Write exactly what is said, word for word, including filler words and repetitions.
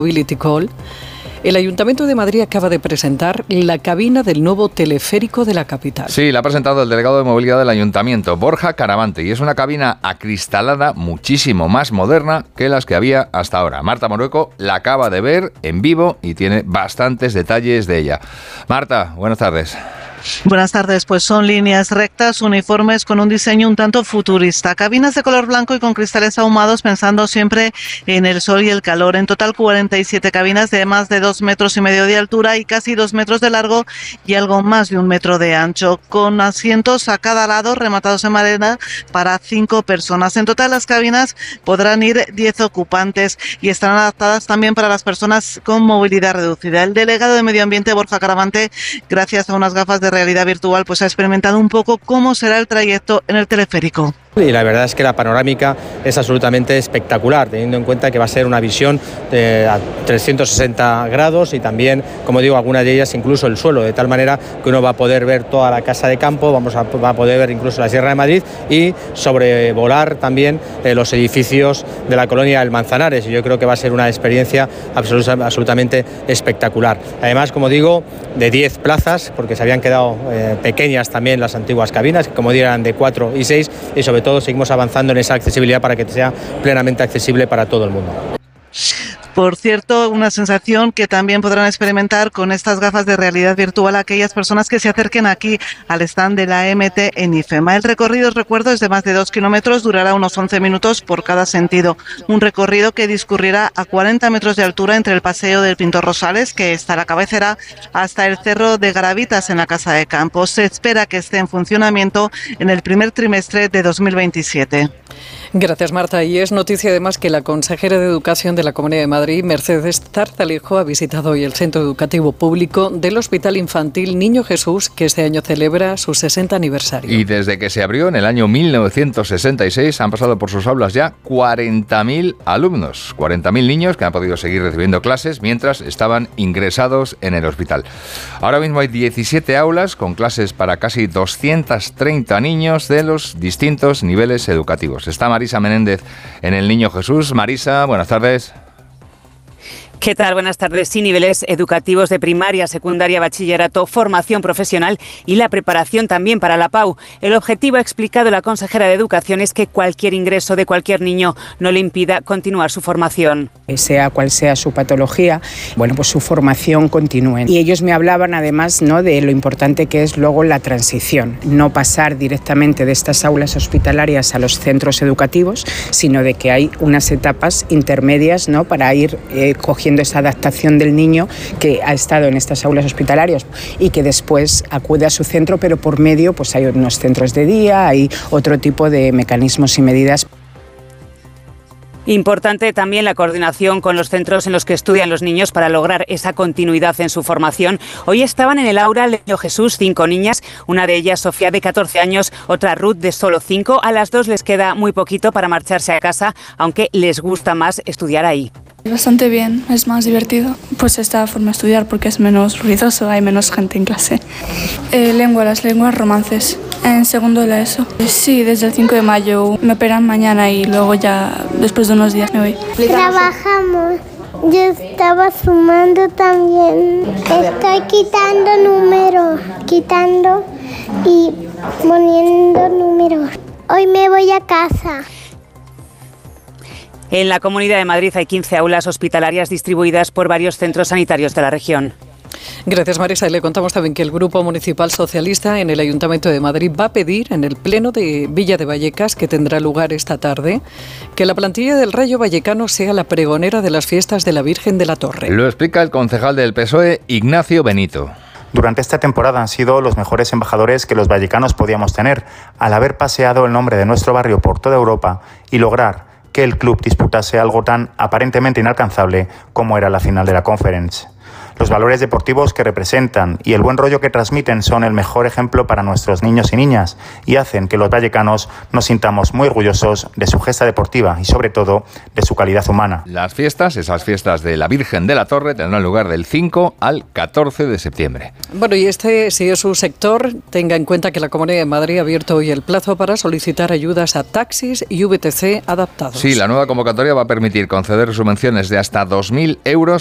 Mobility Call, el Ayuntamiento de Madrid acaba de presentar la cabina del nuevo teleférico de la capital. Sí, la ha presentado el delegado de movilidad del Ayuntamiento, Borja Caravante, y es una cabina acristalada muchísimo más moderna que las que había hasta ahora. Marta Morueco la acaba de ver en vivo y tiene bastantes detalles de ella. Marta, buenas tardes. Buenas tardes, pues son líneas rectas, uniformes con un diseño un tanto futurista. Cabinas de color blanco y con cristales ahumados pensando siempre en el sol y el calor. En total cuarenta y siete cabinas de más de dos metros y medio de altura y casi dos metros de largo y algo más de un metro de ancho, con asientos a cada lado rematados en madera para cinco personas. En total las cabinas podrán ir diez ocupantes y estarán adaptadas también para las personas con movilidad reducida. El delegado de Medio Ambiente, Borja Caravante, gracias a unas gafas de realidad virtual, pues ha experimentado un poco cómo será el trayecto en el teleférico. Y la verdad es que la panorámica es absolutamente espectacular, teniendo en cuenta que va a ser una visión de a trescientos sesenta grados y también, como digo, algunas de ellas incluso el suelo, de tal manera que uno va a poder ver toda la casa de campo, vamos a, va a poder ver incluso la Sierra de Madrid y sobrevolar también eh, los edificios de la colonia del Manzanares, y yo creo que va a ser una experiencia absoluta, absolutamente espectacular. Además, como digo, de diez plazas, porque se habían quedado eh, pequeñas también las antiguas cabinas, que como digo eran de cuatro y seis, y sobre todo seguimos avanzando en esa accesibilidad para que sea plenamente accesible para todo el mundo. Por cierto, una sensación que también podrán experimentar con estas gafas de realidad virtual aquellas personas que se acerquen aquí al stand de la M T en IFEMA. El recorrido, os recuerdo, es de más de dos kilómetros, durará unos once minutos por cada sentido. Un recorrido que discurrirá a cuarenta metros de altura entre el Paseo del Pintor Rosales, que está a la cabecera, hasta el Cerro de Garavitas en la Casa de Campo. Se espera que esté en funcionamiento en el primer trimestre de dos mil veintisiete. Gracias, Marta. Y es noticia además que la consejera de Educación de la Comunidad de Madrid, Mercedes Zarzalejo, ha visitado hoy el Centro Educativo Público del Hospital Infantil Niño Jesús, que este año celebra su sesenta aniversario. Y desde que se abrió en el año mil novecientos sesenta y seis han pasado por sus aulas ya cuarenta mil alumnos, cuarenta mil niños que han podido seguir recibiendo clases mientras estaban ingresados en el hospital. Ahora mismo hay diecisiete aulas con clases para casi doscientos treinta niños de los distintos niveles educativos. Está Marisa Menéndez en el Niño Jesús. Marisa, buenas tardes. ¿Qué tal? Buenas tardes. Sí, niveles educativos de primaria, secundaria, bachillerato, formación profesional y la preparación también para la P A U. El objetivo, ha explicado la consejera de Educación, es que cualquier ingreso de cualquier niño no le impida continuar su formación. Sea cual sea su patología, bueno, pues su formación continúe. Y ellos me hablaban además, ¿no?, de lo importante que es luego la transición, no pasar directamente de estas aulas hospitalarias a los centros educativos, sino de que hay unas etapas intermedias, ¿no?, para ir eh, cogiendo esa adaptación del niño que ha estado en estas aulas hospitalarias y que después acude a su centro, pero por medio pues hay unos centros de día, hay otro tipo de mecanismos y medidas. Importante también la coordinación con los centros en los que estudian los niños para lograr esa continuidad en su formación. Hoy estaban en el aula del Niño Jesús cinco niñas, una de ellas Sofía de catorce años, otra Ruth de solo cinco. A las dos les queda muy poquito para marcharse a casa, aunque les gusta más estudiar ahí. Bastante bien, es más divertido. Pues esta forma de estudiar porque es menos ruidoso, hay menos gente en clase. Eh, lengua, las lenguas romances, en segundo de la ESO. Sí, desde el cinco de mayo, me operan mañana y luego ya después de unos días me voy. Trabajamos, yo estaba sumando también. Estoy quitando números, quitando y poniendo números. Hoy me voy a casa. En la Comunidad de Madrid hay quince aulas hospitalarias distribuidas por varios centros sanitarios de la región. Gracias, Marisa. Y le contamos también que el Grupo Municipal Socialista en el Ayuntamiento de Madrid va a pedir en el Pleno de Villa de Vallecas, que tendrá lugar esta tarde, que la plantilla del Rayo Vallecano sea la pregonera de las fiestas de la Virgen de la Torre. Lo explica el concejal del P S O E, Ignacio Benito. Durante esta temporada han sido los mejores embajadores que los vallecanos podíamos tener, al haber paseado el nombre de nuestro barrio por toda Europa y lograr que el club disputase algo tan aparentemente inalcanzable como era la final de la Conference. Los valores deportivos que representan y el buen rollo que transmiten son el mejor ejemplo para nuestros niños y niñas y hacen que los vallecanos nos sintamos muy orgullosos de su gesta deportiva y sobre todo de su calidad humana. Las fiestas, esas fiestas de la Virgen de la Torre, tendrán lugar del cinco al catorce de septiembre. Bueno, y este, si es su sector, tenga en cuenta que la Comunidad de Madrid ha abierto hoy el plazo para solicitar ayudas a taxis y V T C adaptados. Sí, la nueva convocatoria va a permitir conceder subvenciones de hasta dos mil euros